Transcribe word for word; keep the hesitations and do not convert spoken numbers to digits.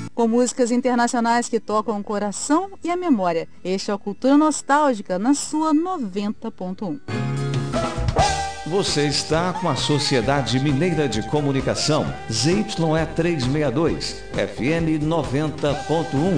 com músicas internacionais que tocam o coração e a memória. Este é o Cultura Nostálgica na sua noventa ponto um. Você está com a Sociedade Mineira de Comunicação, Z Y E trezentos e sessenta e dois, F M noventa ponto um.